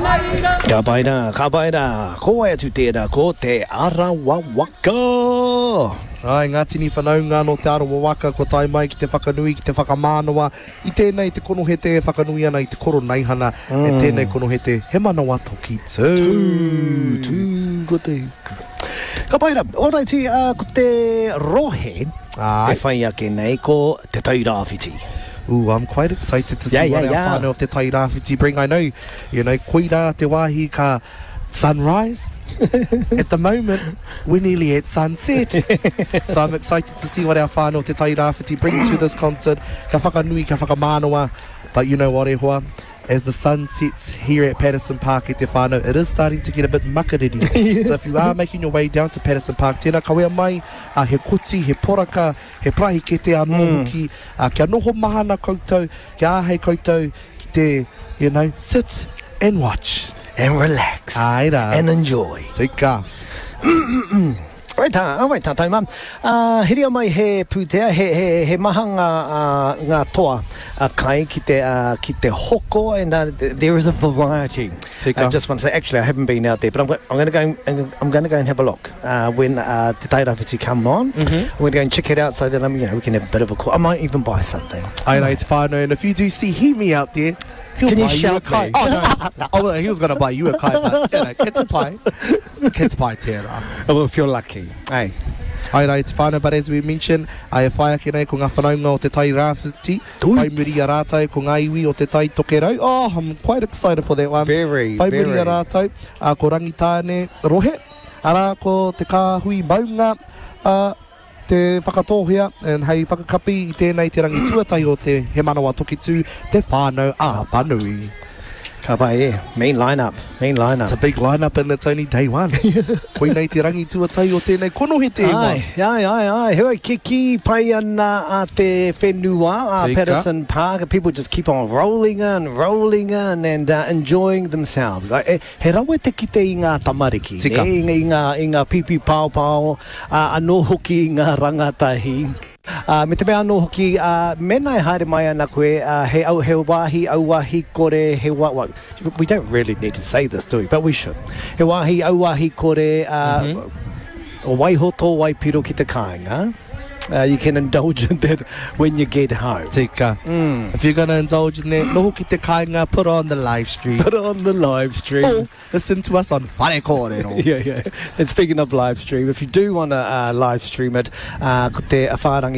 Ka baina, ko e tu tēra, ko te Arawawaka. Ai, ngā tini whanaunga no te Arawawaka, ko tai mai ki te whakanui, ki te whakamānoa. I tēnei te konohete e whakanui ana i te koro naihana, e tēnei konohete he manawa toki tū. Ko te... Ka baina, oraiti, ko te rohe, e whai ake nei, ko te taurawhiti. Ooh, I'm quite excited to see what our whānau of te taurawhiti bring. I know, koira te wāhi ka sunrise. At the moment, we're nearly at sunset. So I'm excited to see what our whānau of te taurawhiti bring to this concert. Ka whakanui, ka whakamānoa. But you know what, e hoa? As the sun sets here at Patterson Park at te whānau, it is starting to get a bit makariri. So if you are making your way down to Patterson Park, tēnā kawea mai, he koti, he poraka, he prahi ke te anō ki, kia noho mahana koutou, kia ahei koutou, ki te, sit and watch. And relax. Aira. And enjoy. Tika. Waita, taimam. Hiria mai he pūtea, he maha ngā toa kai ki te hoko, and there is a variety. I just want to say, actually, I haven't been out there, but I'm going to go and have a look when the taurawhiti come on. We're going to go and check it out so that we can have a bit of a call. I might even buy something. Aira, it's whānau, and if you do see Himi out there, can you shout me? Oh, he was going to buy you a kai, but kete pai. Kete pai tērā. Well, if you're lucky. Hey. Aira, it's whānau, but as we mentioned, ai whai ake nei ko ngā whanaunga o te taurawhiti. Whai muri a rātou ko ngā iwi o te tai tokerau. Oh, I'm quite excited for that one. Very. Whai muri a rātou, ko rangitāne rohe. Ara ko te kāhui maunga, te whakatohia, and hei whakakapi I tēnei te rangi tuatai o te he manawa toki tū, te whānau a Panui. Ka pai main lineup. It's a big lineup and it's only day one. Koe nei te rangi tuatai o tēnei konohete. Ai. Hoi ki pai ana a te whenua a Patterson Park. People just keep on rolling in and enjoying themselves. He rawe te kite I ngā tamariki. I ngā pipi pāupāo, anō hoki I ngā rangatahi. Me te mea anō hoki, menai haere mai ana koe, he auwahi kore, he what? We don't really need to say this, do we? But we should. He auwahi kore, o waihoto waipiro ki te kāinga. You can indulge in that when you get home. Tika. If you're going to indulge in that, noho ki te kāinga, put on the live stream. Or listen to us on Whare Kōrero. Yeah. And speaking of live stream, if you do want to live stream it, ko te whārangi